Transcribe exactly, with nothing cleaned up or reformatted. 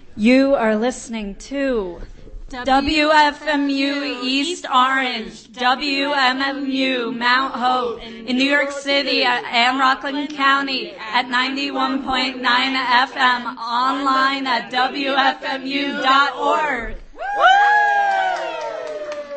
You are listening to W F M U East Orange, W M M U Mount Hope in New York City and Rockland County at ninety-one point nine F M, online at W F M U dot org.